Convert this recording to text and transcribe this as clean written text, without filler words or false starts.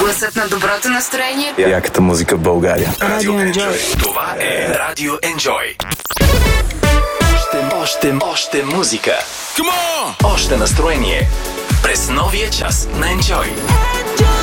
Гласът на доброто настроение. Яката музика в България. Радио Enjoy. Това е Радио Enjoy. Още музика. Още настроение. През новия час на Enjoy.